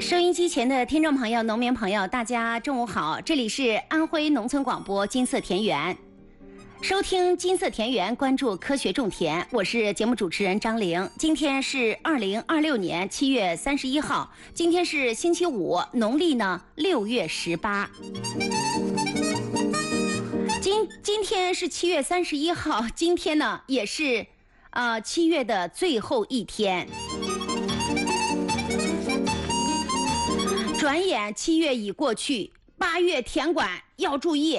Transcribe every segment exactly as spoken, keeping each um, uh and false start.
收音机前的听众朋友、农民朋友，大家中午好！这里是安徽农村广播金色田园，收听金色田园，关注科学种田。我是节目主持人张玲。今天是二零二六年七月三十一号，今天是星期五，农历呢六月十八。今今天是七月三十一号，今天呢也是呃七月的最后一天。转眼七月已过去，八月田管要注意。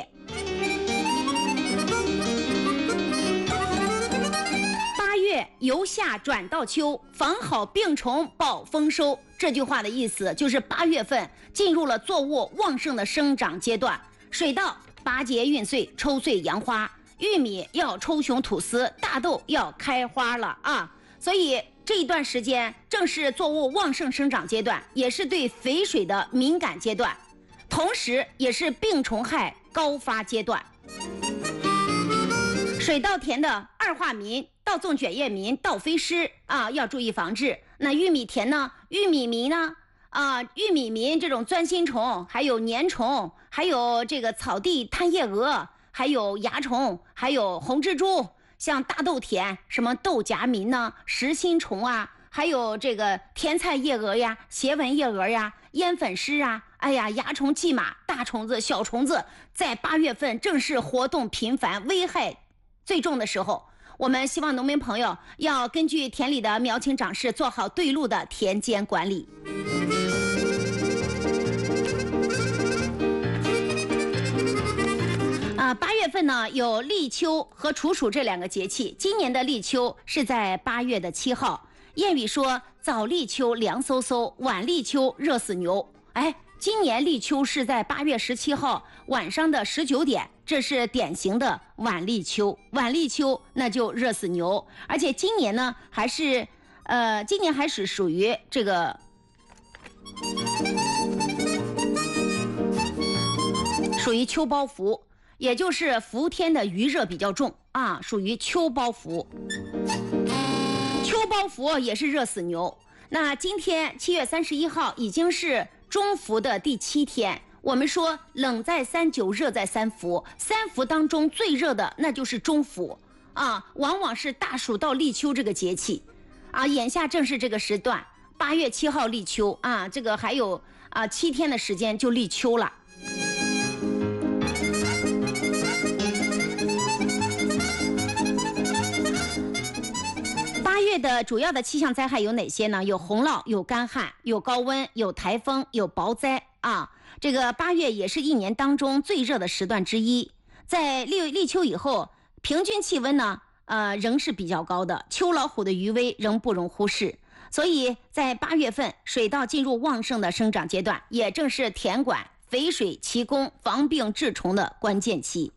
八月由夏转到秋，防好病虫保丰收。这句话的意思就是八月份进入了作物旺盛的生长阶段，水稻拔节运穗，抽穗扬花，玉米要抽雄吐丝，大豆要开花了啊！所以这一段时间正是作物旺盛生长阶段，也是对肥水的敏感阶段，同时也是病虫害高发阶段。水稻田的二化民、稻纵卷叶民、稻飞虱啊，要注意防治。那玉米田呢？玉米民呢？啊，玉米民这种钻心虫，还有粘虫，还有这个草地贪叶蛾，还有蚜虫，还有红蜘蛛。像大豆田，什么豆荚民呢、实心虫啊，还有这个甜菜叶蛾呀、斜纹叶蛾呀、烟粉虱啊，哎呀，蚜虫、蓟马、大虫子、小虫子，在八月份正是活动频繁、危害最重的时候。我们希望农民朋友要根据田里的苗情长势，做好对路的田间管理。啊，八月份呢有立秋和处暑这两个节气。今年的立秋是在八月的七号。谚语说早立秋凉飕飕，晚立秋热死牛。哎，今年立秋是在八月十七号晚上的十九点，这是典型的晚立秋。晚立秋那就热死牛，而且今年呢还是呃，今年还是属于这个。属于秋包伏，也就是伏天的余热比较重啊，属于秋包伏。秋包伏也是热死牛。那今天七月三十一号已经是中伏的第七天。我们说冷在三九，热在三伏，三伏当中最热的那就是中伏啊，往往是大暑到立秋这个节气啊，眼下正是这个时段。八月七号立秋啊，这个还有啊七天的时间就立秋了。八月的主要的气象灾害有哪些呢？有洪涝，有干旱，有高温，有台风，有雹灾啊。这个八月也是一年当中最热的时段之一。在立立秋以后，平均气温呢，呃，仍是比较高的，秋老虎的余威仍不容忽视。所以在八月份，水稻进入旺盛的生长阶段，也正是田管、肥水、齐供、防病治虫的关键期。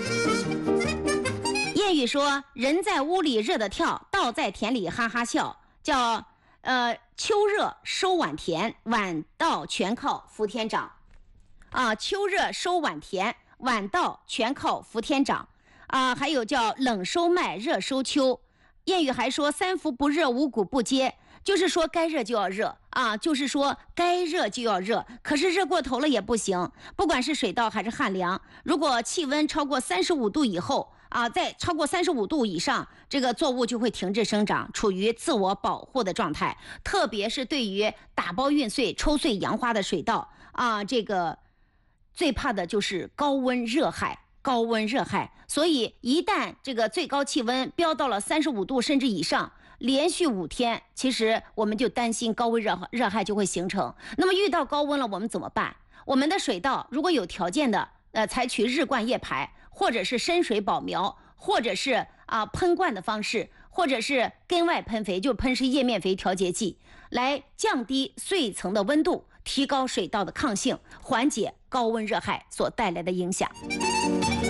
谚语说人在屋里热得跳，稻在田里哈哈笑，叫呃秋热收晚田，晚稻全靠伏天长啊，秋热收晚田，晚稻全靠伏天长啊，还有叫冷收麦，热收秋。谚语还说三伏不热，五谷不接，就是说该热就要热啊，就是说该热就要热，可是热过头了也不行。不管是水稻还是旱粮，如果气温超过三十五度以后啊，在超过三十五度以上，这个作物就会停滞生长，处于自我保护的状态。特别是对于打包运穗、抽穗扬花的水稻啊，这个最怕的就是高温热害。高温热害，所以一旦这个最高气温飙到了三十五度甚至以上，连续五天，其实我们就担心高温热热害就会形成。那么遇到高温了，我们怎么办？我们的水稻如果有条件的，呃，采取日灌叶排，或者是深水保苗，或者是啊喷灌的方式，或者是根外喷肥，就喷施叶面肥调节剂，来降低穗层的温度，提高水稻的抗性，缓解高温热害所带来的影响。